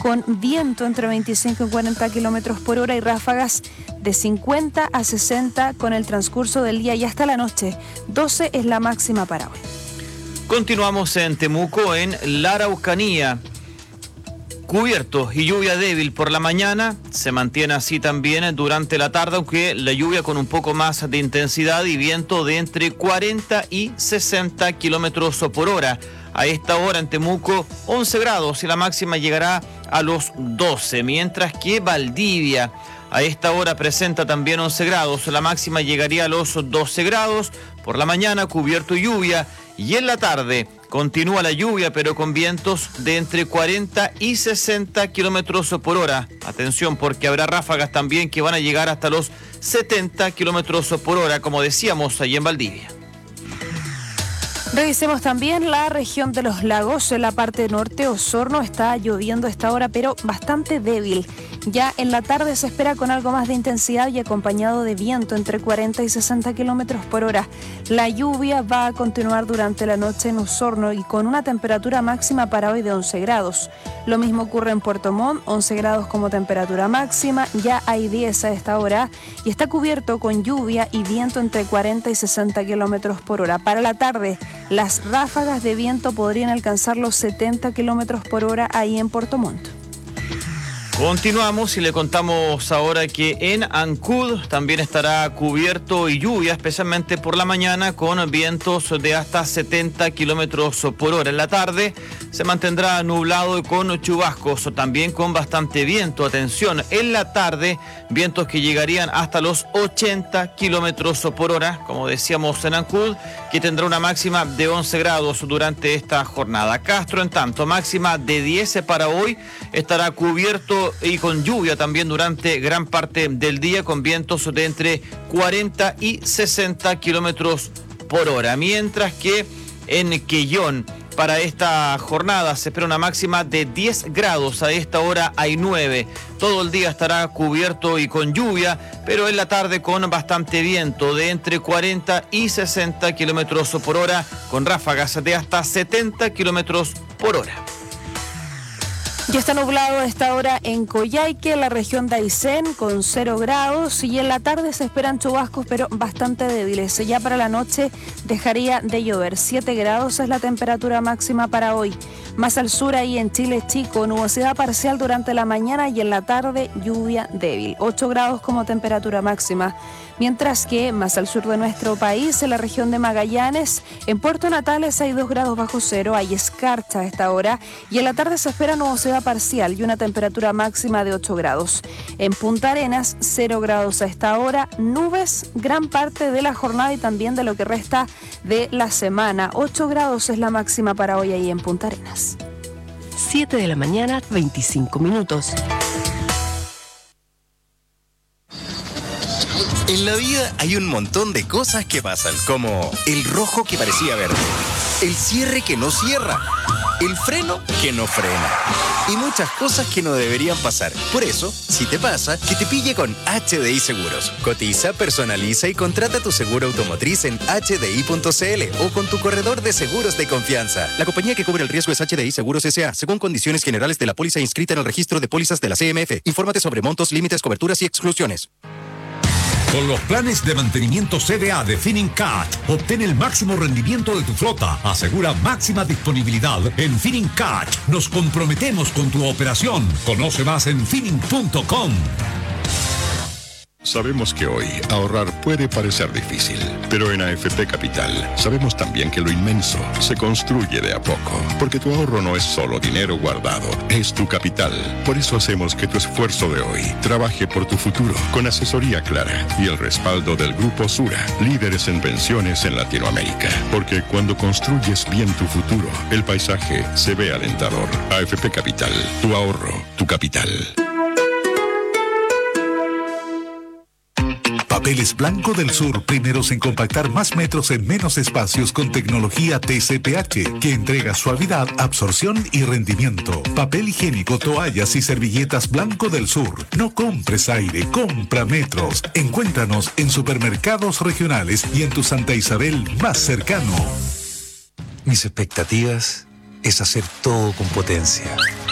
con viento entre 25 y 40 kilómetros por hora y ráfagas de 50 a 60 con el transcurso del día y hasta la noche. 12 es la máxima para hoy. Continuamos en Temuco, en la Araucanía. Cubierto y lluvia débil por la mañana, se mantiene así también durante la tarde, aunque la lluvia con un poco más de intensidad y viento de entre 40 y 60 kilómetros por hora. A esta hora en Temuco 11 grados y la máxima llegará a los 12, mientras que Valdivia a esta hora presenta también 11 grados, la máxima llegaría a los 12 grados. Por la mañana cubierto y lluvia, y en la tarde continúa la lluvia, pero con vientos de entre 40 y 60 kilómetros por hora. Atención, porque habrá ráfagas también que van a llegar hasta los 70 kilómetros por hora, como decíamos, allí en Valdivia. Revisemos también la región de los lagos. En la parte norte, Osorno, está lloviendo a esta hora, pero bastante débil. Ya en la tarde se espera con algo más de intensidad y acompañado de viento entre 40 y 60 kilómetros por hora. La lluvia va a continuar durante la noche en Osorno y con una temperatura máxima para hoy de 11 grados. Lo mismo ocurre en Puerto Montt, 11 grados como temperatura máxima, ya hay 10 a esta hora y está cubierto con lluvia y viento entre 40 y 60 kilómetros por hora. Para la tarde, las ráfagas de viento podrían alcanzar los 70 kilómetros por hora ahí en Puerto Montt. Continuamos y le contamos ahora que en Ancud también estará cubierto y lluvia, especialmente por la mañana, con vientos de hasta 70 kilómetros por hora. En la tarde se mantendrá nublado y con chubascos, también con bastante viento. Atención, en la tarde, vientos que llegarían hasta los 80 kilómetros por hora, como decíamos en Ancud, que tendrá una máxima de 11 grados durante esta jornada. Castro, en tanto, máxima de 10 para hoy, estará cubierto y con lluvia también durante gran parte del día, con vientos de entre 40 y 60 kilómetros por hora. Mientras que en Quellón, para esta jornada se espera una máxima de 10 grados, a esta hora hay 9. Todo el día estará cubierto y con lluvia, pero en la tarde con bastante viento de entre 40 y 60 kilómetros por hora, con ráfagas de hasta 70 kilómetros por hora. Ya está nublado a esta hora en Coyhaique, la región de Aysén, con 0 grados, y en la tarde se esperan chubascos, pero bastante débiles. Ya para la noche dejaría de llover. 7 grados es la temperatura máxima para hoy. Más al sur, ahí en Chile Chico, nubosidad parcial durante la mañana y en la tarde lluvia débil. 8 grados como temperatura máxima. Mientras que más al sur de nuestro país, en la región de Magallanes, en Puerto Natales hay 2 grados bajo cero, hay escarcha a esta hora, y en la tarde se espera nubosidad parcial y una temperatura máxima de 8 grados. En Punta Arenas, 0 grados a esta hora, nubes gran parte de la jornada y también de lo que resta de la semana. 8 grados es la máxima para hoy ahí en Punta Arenas. 7 de la mañana, 25 minutos. En la vida hay un montón de cosas que pasan, como el rojo que parecía verde, el cierre que no cierra, el freno que no frena y muchas cosas que no deberían pasar. Por eso, si te pasa, que te pille con HDI Seguros. Cotiza, personaliza y contrata tu seguro automotriz en hdi.cl o con tu corredor de seguros de confianza. La compañía que cubre el riesgo es HDI Seguros S.A., según condiciones generales de la póliza inscrita en el registro de pólizas de la CMF. Infórmate sobre montos, límites, coberturas y exclusiones. Con los planes de mantenimiento CDA de Finincat, obtén el máximo rendimiento de tu flota. Asegura máxima disponibilidad. En Finincat nos comprometemos con tu operación. Conoce más en finin.com. Sabemos que hoy ahorrar puede parecer difícil, pero en AFP Capital sabemos también que lo inmenso se construye de a poco, porque tu ahorro no es solo dinero guardado, es tu capital. Por eso hacemos que tu esfuerzo de hoy trabaje por tu futuro, con asesoría clara y el respaldo del Grupo Sura, líderes en pensiones en Latinoamérica. Porque cuando construyes bien tu futuro, el paisaje se ve alentador. AFP Capital, tu ahorro, tu capital. Papeles Blanco del Sur, primeros en compactar más metros en menos espacios con tecnología TCPH, que entrega suavidad, absorción y rendimiento. Papel higiénico, toallas y servilletas Blanco del Sur. No compres aire, compra metros. Encuéntranos en supermercados regionales y en tu Santa Isabel más cercano. Mis expectativas es hacer todo con potencia.